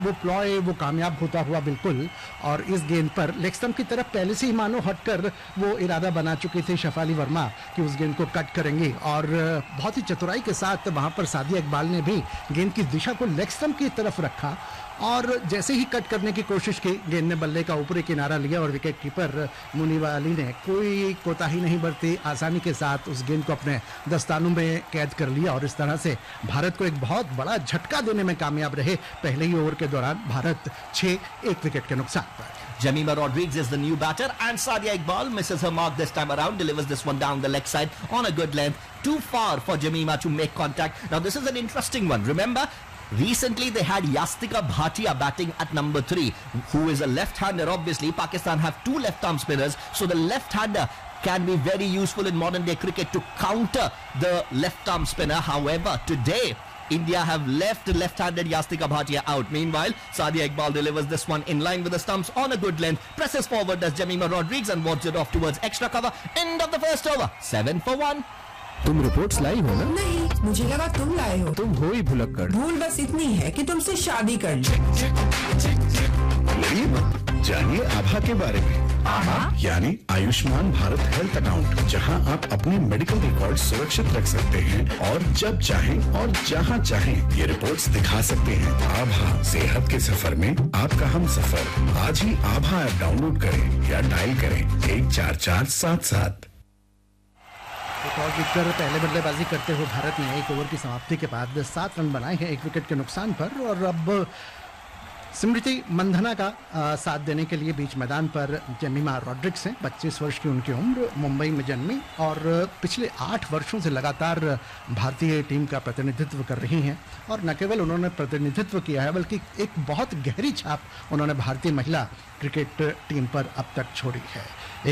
वो प्लॉय वो कामयाब होता हुआ बिल्कुल। और इस गेंद पर लेग स्टंप की तरफ पहले से ही मानो हटकर वो इरादा बना चुकी थी शेफाली वर्मा कि उस गेंद को कट करेंगी, और बहुत ही चतुराई के साथ वहां पर सादिया इकबाल ने भी गेंद की दिशा को लेग स्टंप की तरफ रखा, और जैसे ही कट करने की कोशिश की गेंद ने बल्ले का ऊपरी किनारा लिया और विकेट कीपर मुनीबा अली ने कोई कोताही नहीं बरती, आसानी के साथ उस गेंद को अपने दस्तानों में कैद कर लिया, और इस तरह से भारत को एक बहुत बड़ा झटका देने में कामयाब रहे। पहले ही ओवर के दौरान भारत 6-1 विकेट के नुकसान पर। Jemimah Rodrigues is the new batter, and Sadia Iqbal misses her mark this time around, delivers this one down the leg side on a good length. Too far for Jemimah to make contact. Now this is an interesting one. Remember, recently they had Yastika Bhatia batting at number 3, who is a left-hander. Obviously, Pakistan have 2 left-arm spinners, so the left-hander can be very useful in modern day cricket to counter the left-arm spinner. However, today India have left left-handed Yastika Bhatia out. Meanwhile, Sadia Iqbal delivers this one in line with the stumps on a good length. Presses forward does Jemimah Rodrigues and wards it off towards extra cover. End of the first over. 7 for 1. तुम reports लाई हो ना? नहीं, मुझे लगा तुम लाए हो। तुम हो ही भुलक्कड़। भूल बस इतनी है कि तुमसे शादी कर ली। जानिए आभा के बारे में। आभा यानी आयुष्मान भारत हेल्थ अकाउंट, जहां आप अपने मेडिकल रिकॉर्ड सुरक्षित रख सकते हैं और जब चाहें और जहां चाहें ये रिपोर्ट्स दिखा सकते हैं। आभा, सेहत के सफर में आपका हम सफर। आज ही आभा ऐप डाउनलोड करें या डायल करें 14477। टॉस जीतकर पहले बल्लेबाजी करते हुए भारत ने 1 ओवर की समाप्ति के बाद 7 रन बनाए हैं 1 विकेट के नुकसान पर, और अब स्मृति मंधना का साथ देने के लिए बीच मैदान पर जेमिमा रॉड्रिक्स हैं। 25 वर्ष की उनकी उम्र, मुंबई में जन्मी और पिछले 8 वर्षों से लगातार भारतीय टीम का प्रतिनिधित्व कर रही हैं, और न केवल उन्होंने प्रतिनिधित्व किया है बल्कि एक बहुत गहरी छाप उन्होंने भारतीय महिला क्रिकेट टीम पर अब तक छोड़ी है।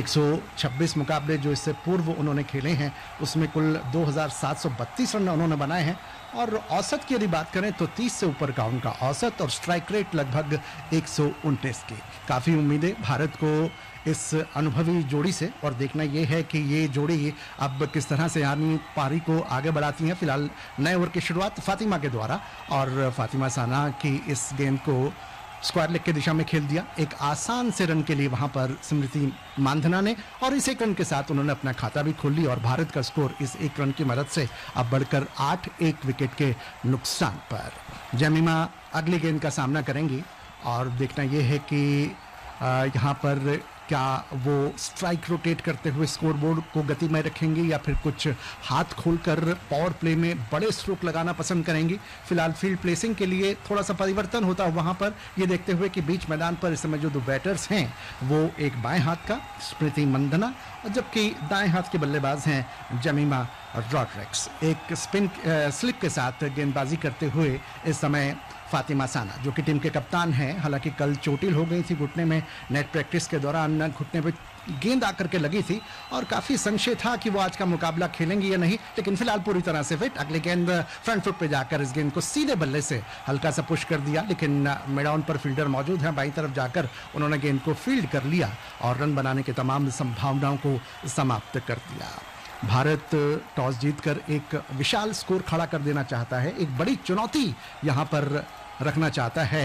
126 मुकाबले जो इससे पूर्व उन्होंने खेले हैं उसमें कुल 2732 रन उन्होंने बनाए हैं, और औसत की यदि बात करें तो 30 से ऊपर का उनका औसत, और स्ट्राइक रेट लगभग 129 की। काफ़ी उम्मीदें भारत को इस अनुभवी जोड़ी से, और देखना यह है कि ये जोड़ी अब किस तरह से यानी पारी को आगे बढ़ाती हैं। फिलहाल नए ओवर की शुरुआत फातिमा के द्वारा, और फातिमा साना की इस गेंद को स्क्वायर लेग की दिशा में खेल दिया एक आसान से रन के लिए वहां पर स्मृति मांधना ने, और इस 1 रन के साथ उन्होंने अपना खाता भी खोल लिया, और भारत का स्कोर इस 1 रन की मदद से अब बढ़कर 8-1 विकेट के नुकसान पर। जेमिमा अगली गेंद का सामना करेंगी, और देखना यह है कि यहाँ पर क्या वो स्ट्राइक रोटेट करते हुए स्कोरबोर्ड को गति में रखेंगी या फिर कुछ हाथ खोलकर पावर प्ले में बड़े स्ट्रोक लगाना पसंद करेंगी। फिलहाल फील्ड प्लेसिंग के लिए थोड़ा सा परिवर्तन होता है वहाँ पर, ये देखते हुए कि बीच मैदान पर इस समय जो 2 बैटर्स हैं वो एक बाएं हाथ का स्मृति मंधना, और जबकि दाएं हाथ के बल्लेबाज हैं जेमिमा रॉड्रिक्स। एक स्पिन स्लिप के साथ गेंदबाजी करते हुए इस समय फातिमा साना, जो कि टीम के कप्तान हैं। हालांकि कल चोटिल हो गई थी घुटने में, नेट प्रैक्टिस के दौरान घुटने पे गेंद आकर के लगी थी, और काफ़ी संशय था कि वो आज का मुकाबला खेलेंगी या नहीं, लेकिन फिलहाल पूरी तरह से फिट। अगली गेंद फ्रंट फुट पे जाकर इस गेंद को सीधे बल्ले से हल्का सा पुश कर दिया, लेकिन मिडाउन पर फील्डर मौजूद हैं, बाईं तरफ जाकर उन्होंने गेंद को फील्ड कर लिया और रन बनाने की तमाम संभावनाओं को समाप्त कर दिया। भारत टॉस जीतकर एक विशाल स्कोर खड़ा कर देना चाहता है, एक बड़ी चुनौती यहाँ पर रखना चाहता है।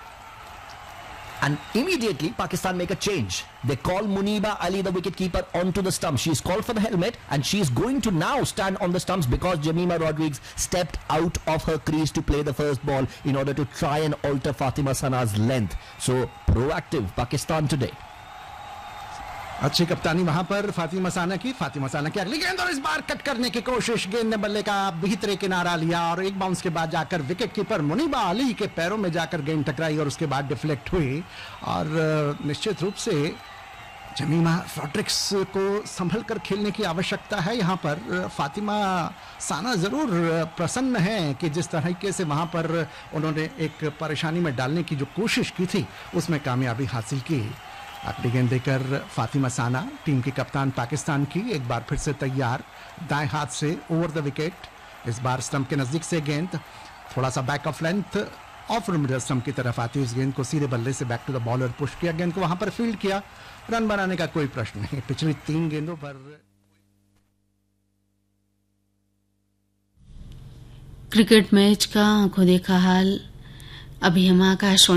And immediately Pakistan make a change. They call Muniba Ali, the wicketkeeper, onto the stumps. She's called for the helmet and she's going to now stand on the stumps because Jemimah Rodrigues stepped out of her crease to play the first ball in order to try and alter Fatima Sana's length. So proactive Pakistan today. अच्छी कप्तानी वहां पर फातिमा साना की अगली गेंद, और इस बार cut करने की कोशिश, गेंद ने बल्ले का भीतरी किनारा लिया और एक बाउंस के बाद जाकर विकेट कीपर मुनीबा अली के पैरों में जाकर गेंद टकराई और उसके बाद डिफ्लेक्ट हुई। और निश्चित रूप से जेमिमा रॉड्रिक्स को संभल कर खेलने की आवश्यकता है। यहाँ पर फातिमा साना ज़रूर प्रसन्न है कि जिस तरीके से वहाँ पर उन्होंने एक परेशानी में डालने की जो कोशिश की थी उसमें कामयाबी हासिल की। अगली गेंद देकर फातिमा साना, टीम की कप्तान पाकिस्तान की, एक बार फिर से तैयार, दाएं हाथ से ओवर द विकेट। इस बार स्टंप के नजदीक से गेंद थोड़ा सा back of length of middle stump की तरफ आती है, उस गेंद को सीधे बल्ले से back to the bowler push किया, गेंद को वहां पर फील्ड किया, रन बनाने का कोई प्रश्न नहीं। पिछली 3 गेंदों पर क्रिकेट मैच का आंखों देखा हाल अभी हम आकाशवाणी